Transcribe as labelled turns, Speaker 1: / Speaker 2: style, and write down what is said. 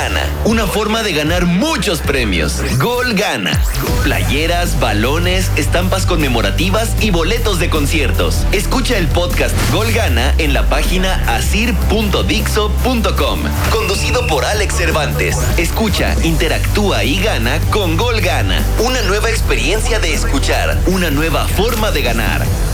Speaker 1: Gana, una forma de ganar muchos premios. Gol Gana. Playeras, balones, estampas conmemorativas y boletos de conciertos. Escucha el podcast Gol Gana en la página asir.dixo.com. Conducido por Alex Cervantes. Escucha, interactúa y gana con Gol Gana. Una nueva experiencia de escuchar, una nueva forma de ganar.